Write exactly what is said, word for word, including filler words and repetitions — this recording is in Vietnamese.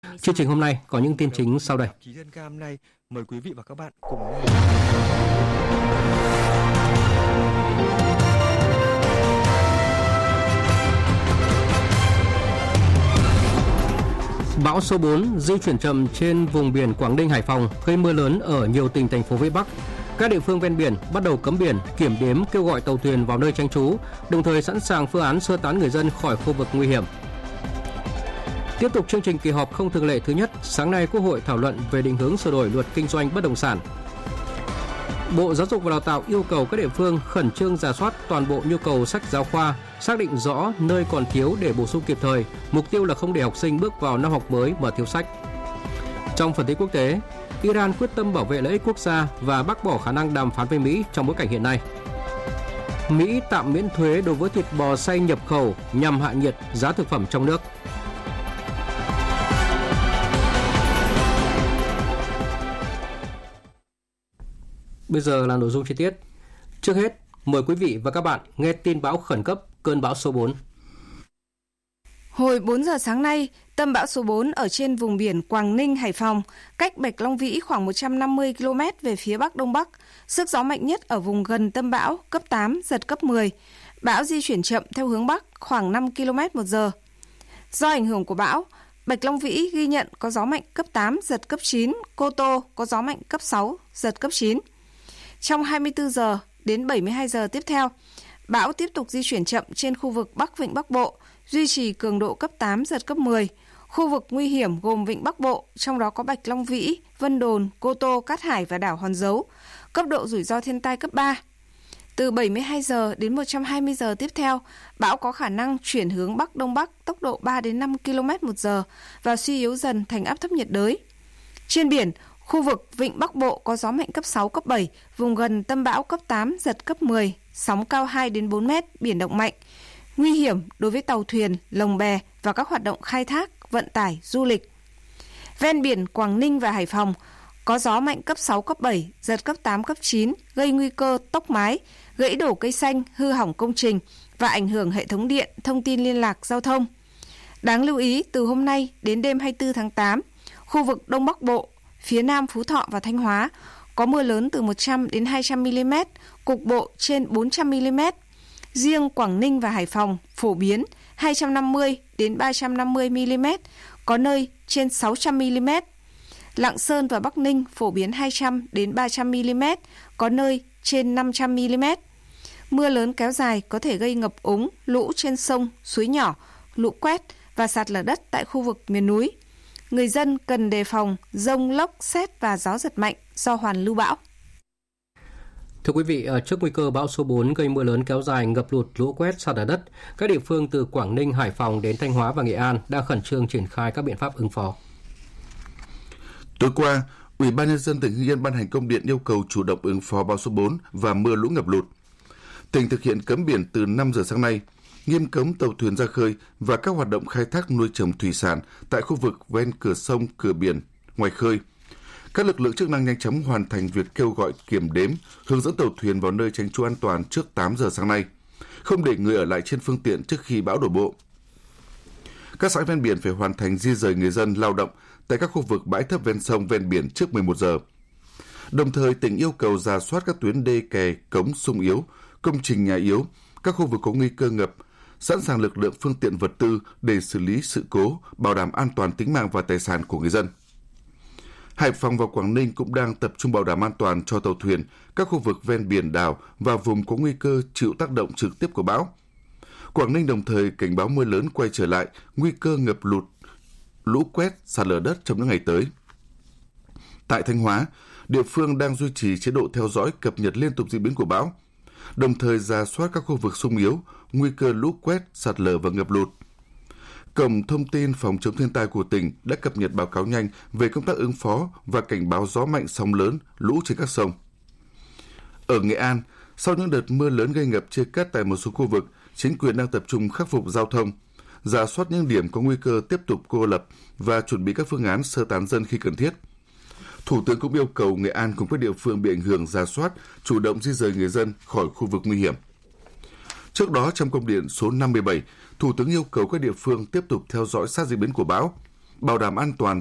Chương trình hôm nay có những tin chính sau đây. Ký Dân Cam này mời quý vị và các bạn cùng nghe. Bão số bốn di chuyển chậm trên vùng biển Quảng Ninh, Hải Phòng, gây mưa lớn ở nhiều tỉnh thành phố phía Bắc. Các địa phương ven biển bắt đầu cấm biển, kiểm đếm, kêu gọi tàu thuyền vào nơi tránh trú, đồng thời sẵn sàng phương án sơ tán người dân khỏi khu vực nguy hiểm. Tiếp tục chương trình kỳ họp không thường lệ thứ nhất, sáng nay Quốc hội thảo luận về định hướng sửa đổi luật kinh doanh bất động sản. Bộ Giáo dục và Đào tạo yêu cầu các địa phương khẩn trương rà soát toàn bộ nhu cầu sách giáo khoa, xác định rõ nơi còn thiếu để bổ sung kịp thời, mục tiêu là không để học sinh bước vào năm học mới mà thiếu sách. Trong phần tin quốc tế, Iran quyết tâm bảo vệ lợi ích quốc gia và bác bỏ khả năng đàm phán với Mỹ trong bối cảnh hiện nay. Mỹ tạm miễn thuế đối với thịt bò xay nhập khẩu nhằm hạ nhiệt giá thực phẩm trong nước. Bây giờ là nội dung chi tiết. Trước hết, mời quý vị và các bạn nghe tin bão khẩn cấp cơn bão số bốn. Hồi bốn giờ sáng nay, tâm bão số bốn ở trên vùng biển Quảng Ninh, Hải Phòng, cách Bạch Long Vĩ khoảng một trăm năm mươi ki lô mét về phía Bắc Đông Bắc. Sức gió mạnh nhất ở vùng gần tâm bão, cấp tám, giật cấp mười. Bão di chuyển chậm theo hướng Bắc khoảng năm ki lô mét một giờ. Do ảnh hưởng của bão, Bạch Long Vĩ ghi nhận có gió mạnh cấp tám, giật cấp chín, Cô Tô có gió mạnh cấp sáu, giật cấp chín. Trong hai mươi tư giờ đến bảy mươi hai giờ tiếp theo, bão tiếp tục di chuyển chậm trên khu vực Bắc Vịnh Bắc Bộ, duy trì cường độ cấp tám, giật cấp mười. Khu vực nguy hiểm gồm Vịnh Bắc Bộ, trong đó có Bạch Long Vĩ, Vân Đồn, Cô Tô, Cát Hải và đảo Hòn Dấu, cấp độ rủi ro thiên tai cấp ba. Từ bảy mươi hai giờ đến một trăm hai mươi giờ tiếp theo, bão có khả năng chuyển hướng Bắc Đông Bắc tốc độ ba đến năm ki lô mét một giờ và suy yếu dần thành áp thấp nhiệt đới. Trên biển, khu vực Vịnh Bắc Bộ có gió mạnh cấp sáu, cấp bảy, vùng gần tâm bão cấp tám, giật cấp mười, sóng cao hai đến bốn mét, biển động mạnh. Nguy hiểm đối với tàu thuyền, lồng bè và các hoạt động khai thác, vận tải, du lịch. Ven biển Quảng Ninh và Hải Phòng có gió mạnh cấp sáu, cấp bảy, giật cấp tám, cấp chín, gây nguy cơ tốc mái, gãy đổ cây xanh, hư hỏng công trình và ảnh hưởng hệ thống điện, thông tin liên lạc, giao thông. Đáng lưu ý, từ hôm nay đến đêm hai mươi tư tháng tám, khu vực Đông Bắc Bộ, phía Nam Phú Thọ và Thanh Hóa có mưa lớn từ một trăm đến hai trăm mi li mét, cục bộ trên bốn trăm mi li mét. Riêng Quảng Ninh và Hải Phòng phổ biến hai trăm năm mươi đến ba trăm năm mươi mi li mét, có nơi trên sáu trăm mi li mét. Lạng Sơn và Bắc Ninh phổ biến hai trăm đến ba trăm mi li mét, có nơi trên năm trăm mi li mét. Mưa lớn kéo dài có thể gây ngập úng, lũ trên sông, suối nhỏ, lũ quét và sạt lở đất tại khu vực miền núi. Người dân cần đề phòng dông, lốc, sét và gió giật mạnh do hoàn lưu bão. Thưa quý vị, trước nguy cơ bão số bốn gây mưa lớn kéo dài, ngập lụt, lũ quét, sạt lở đất, các địa phương từ Quảng Ninh, Hải Phòng đến Thanh Hóa và Nghệ An đang khẩn trương triển khai các biện pháp ứng phó. Tối qua, Ủy ban Nhân dân tỉnh Hưng Yên ban hành công điện yêu cầu chủ động ứng phó bão số bốn và mưa lũ ngập lụt. Tỉnh thực hiện cấm biển từ năm giờ sáng nay, nghiêm cấm tàu thuyền ra khơi và các hoạt động khai thác nuôi trồng thủy sản tại khu vực ven cửa sông, cửa biển, ngoài khơi. Các lực lượng chức năng nhanh chóng hoàn thành việc kêu gọi kiểm đếm, hướng dẫn tàu thuyền vào nơi tránh trú an toàn trước tám giờ sáng nay, không để người ở lại trên phương tiện trước khi bão đổ bộ. Các xã ven biển phải hoàn thành di rời người dân lao động tại các khu vực bãi thấp ven sông ven biển trước mười một giờ. Đồng thời, tỉnh yêu cầu rà soát các tuyến đê kè, cống sung yếu, công trình nhà yếu, các khu vực có nguy cơ ngập, sẵn sàng lực lượng, phương tiện, vật tư để xử lý sự cố, bảo đảm an toàn tính mạng và tài sản của người dân. Hải Phòng và Quảng Ninh cũng đang tập trung bảo đảm an toàn cho tàu thuyền, các khu vực ven biển đảo và vùng có nguy cơ chịu tác động trực tiếp của bão. Quảng Ninh đồng thời cảnh báo mưa lớn quay trở lại, nguy cơ ngập lụt, lũ quét, sạt lở đất trong những ngày tới. Tại Thanh Hóa, địa phương đang duy trì chế độ theo dõi, cập nhật liên tục diễn biến của bão, đồng thời rà soát các khu vực xung yếu, nguy cơ lũ quét, sạt lở và ngập lụt. Cổng thông tin phòng chống thiên tai của tỉnh đã cập nhật báo cáo nhanh về công tác ứng phó và cảnh báo gió mạnh, sóng lớn, lũ trên các sông. Ở Nghệ An, sau những đợt mưa lớn gây ngập chia cắt tại một số khu vực, chính quyền đang tập trung khắc phục giao thông, rà soát những điểm có nguy cơ tiếp tục cô lập và chuẩn bị các phương án sơ tán dân khi cần thiết. Thủ tướng cũng yêu cầu Nghệ An cùng các địa phương bị ảnh hưởng rà soát, chủ động di rời người dân khỏi khu vực nguy hiểm. Trước đó, trong công điện số năm mươi bảy, Thủ tướng yêu cầu các địa phương tiếp tục theo dõi sát diễn biến của bão, bảo đảm an toàn